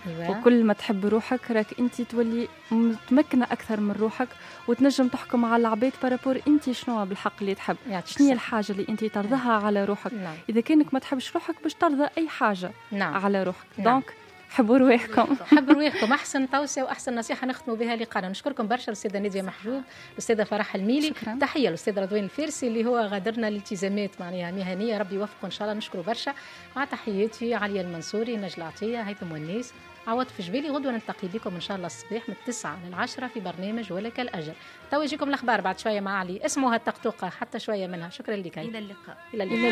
أيوة. وكل ما تحب روحك راك انت تولي متمكنه اكثر من روحك، وتنجم تحكم على العباد بارابور انت شنو بالحق اللي تحب، شنو هي الحاجه اللي انت ترضاها على روحك. نعم. اذا كانك ما تحبش روحك باش ترضى اي حاجه نعم. على روحك. نعم. دونك حبوا رواحكم. حبوا رواحكم، احسن توصيه واحسن نصيحه نختموا بها لقاءنا. نشكركم برشا الاستاذه ناديه محجوب، الاستاذه فرح الميلي، شكرا. تحيه للاستاذ رضوان الفارسي اللي هو غادرنا الالتزامات معناها مهنيه، ربي يوفقه ان شاء الله. نشكره برشا. مع تحياتي عليا المنصوري، نجل عطيه، هيثم والناس، عوض في جبالي. غدوه نلتقي بكم ان شاء الله الصباح من 9 ل 10 في برنامج ولك الاجر. تو يجيكم الاخبار بعد شويه مع علي، اسمها الطقطوقه حتى شويه منها. شكرا لك. الى اللقاء. الى اللقاء.